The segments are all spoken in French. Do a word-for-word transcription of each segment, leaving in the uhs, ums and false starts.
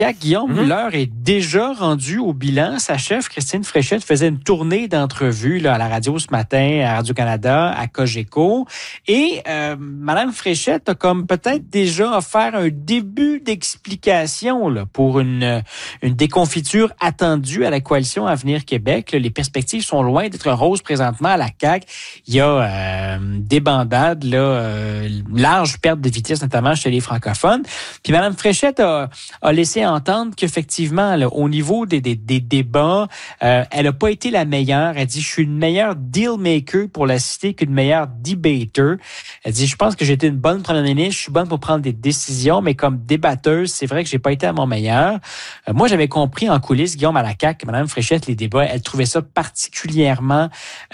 Guillaume, Mm-hmm. l'heure est déjà rendue au bilan. Sa chef, Christine Fréchette, faisait une tournée d'entrevues là, à la radio ce matin, à Radio-Canada, à Cogeco. Et euh, Mme Fréchette a comme peut-être déjà offert un début d'explication là, pour une, une déconfiture attendue à la Coalition Avenir Québec. Là, les perspectives sont loin d'être roses présentement à la C A Q. Il y a euh, des bandades, là, euh, large perte de vitesse, notamment chez les francophones. Puis Mme Fréchette a, a laissé entendre qu'effectivement, là, au niveau des, des, des débats, euh, elle n'a pas été la meilleure. Elle dit, je suis une meilleure deal maker pour la cité qu'une meilleure debater. Elle dit, je pense que j'ai été une bonne première ministre, je suis bonne pour prendre des décisions, mais comme débatteuse, c'est vrai que j'ai pas été à mon meilleur. Euh, moi, j'avais compris en coulisses, Guillaume, à la C A Q, que Mme Fréchette, les débats, elle trouvait ça particulièrement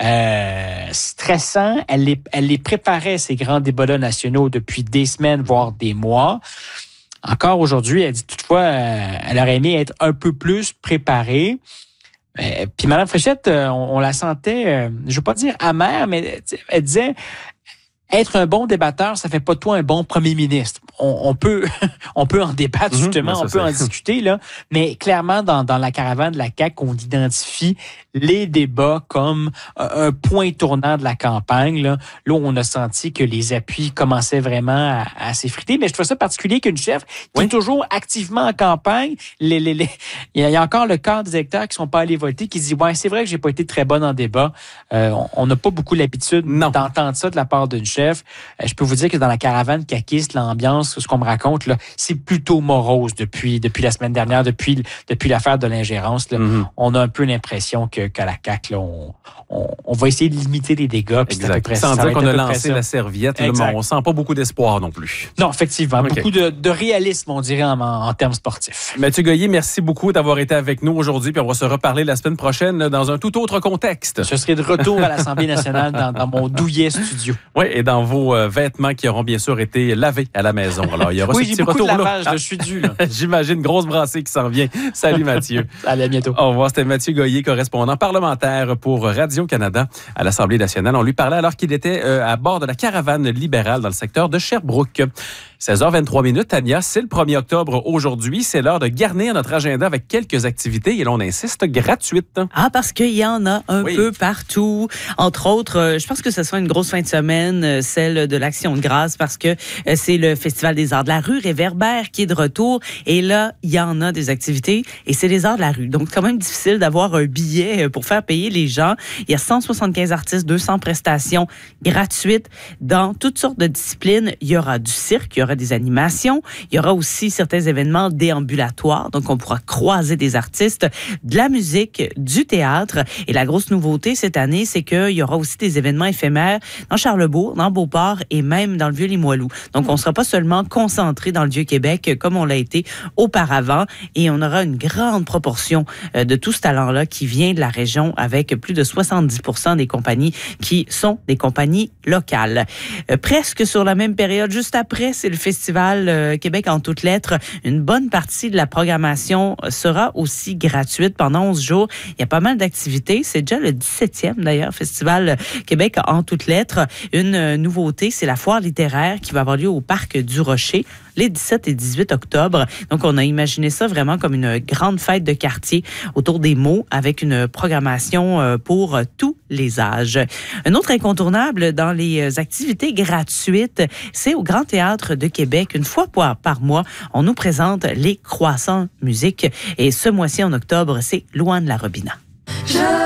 euh, stressant. Elle les, elle les préparait, ces grands débats-là nationaux, depuis des semaines, voire des mois. Encore aujourd'hui, elle dit toutefois, euh, elle aurait aimé être un peu plus préparée. Euh, puis Mme Fréchette, euh, on, on la sentait, euh, je ne veux pas dire amère, mais elle disait, être un bon débatteur, ça fait pas de toi un bon premier ministre. On, on peut, on peut en débattre Mm-hmm. justement, Ouais, on peut ça, en discuter là, mais clairement dans dans la caravane de la C A Q, on identifie les débats comme un, un point tournant de la campagne là, là où on a senti que les appuis commençaient vraiment à, à s'effriter. Mais je trouve ça particulier qu'une chef qui oui. est toujours activement en campagne, les, les, les, il y a encore le quart des électeurs qui sont pas allés voter, qui dit ouais c'est vrai que j'ai pas été très bonne en débat. Euh, on n'a pas beaucoup l'habitude non. d'entendre ça de la part d'une chef. Je peux vous dire que dans la caravane caquiste, l'ambiance, ce qu'on me raconte, là, c'est plutôt morose depuis depuis la semaine dernière, depuis depuis l'affaire de l'ingérence. Là. Mm-hmm. On a un peu l'impression que qu'à la C A Q, là, on, on, on va essayer de limiter les dégâts. Puis c'est à peu près Sans ça. dire qu'on a lancé la serviette, là, mais on sent pas beaucoup d'espoir non plus. Non, effectivement. Okay. Beaucoup de, de réalisme, on dirait, en, en termes sportifs. Mathieu Goyer, merci beaucoup d'avoir été avec nous aujourd'hui. Puis on va se reparler la semaine prochaine là, dans un tout autre contexte. Je serai de retour à l'Assemblée nationale dans, dans mon douillet studio. Oui, et dans vos euh, vêtements qui auront bien sûr été lavés à la maison. Alors, il y aura oui, ce j'ai petit beaucoup retour de lavage, là. là, je suis dû. Là. J'imagine, grosse brassée qui s'en vient. Salut Mathieu. Allez, à bientôt. Au revoir, c'était Mathieu Goyer, correspondant parlementaire pour Radio-Canada à l'Assemblée nationale. On lui parlait alors qu'il était euh, à bord de la caravane libérale dans le secteur de Sherbrooke. seize heures vingt-trois minutes, Tania, c'est le premier octobre aujourd'hui. C'est l'heure de garnir notre agenda avec quelques activités et l'on insiste gratuites. Ah, parce qu'il y en a un oui. peu partout. Entre autres, euh, je pense que ce sera une grosse fin de semaine, euh, celle de l'Action de grâce, parce que euh, c'est le Festival des arts de la rue, Réverbère, qui est de retour. Et là, il y en a des activités et c'est les arts de la rue. Donc, c'est quand même difficile d'avoir un billet pour faire payer les gens. Il y a cent soixante-quinze artistes, deux cents prestations gratuites dans toutes sortes de disciplines. Il y aura du cirque, il y aura des animations. Il y aura aussi certains événements déambulatoires. Donc, on pourra croiser des artistes, de la musique, du théâtre. Et la grosse nouveauté cette année, c'est qu'il y aura aussi des événements éphémères dans Charlebourg, dans Beauport et même dans le Vieux-Limoilou. Donc, on ne sera pas seulement concentré dans le Vieux-Québec comme on l'a été auparavant. Et on aura une grande proportion de tout ce talent-là qui vient de la région avec plus de soixante-dix pour cent des compagnies qui sont des compagnies locales. Euh, presque sur la même période, juste après, c'est le Festival euh, Québec en toutes lettres. Une bonne partie de la programmation sera aussi gratuite pendant onze jours. Il y a pas mal d'activités. C'est déjà le dix-septième d'ailleurs, Festival Québec en toutes lettres. Une euh, nouveauté, c'est la foire littéraire qui va avoir lieu au Parc du Rocher les dix-sept et dix-huit octobre. Donc, on a imaginé ça vraiment comme une grande fête de quartier autour des mots avec une programmation pour tous les âges. Un autre incontournable dans les activités gratuites, c'est au Grand Théâtre de Québec. Une fois par mois, on nous présente les Croissants Musique. Et ce mois-ci, en octobre, c'est Louane La Robina.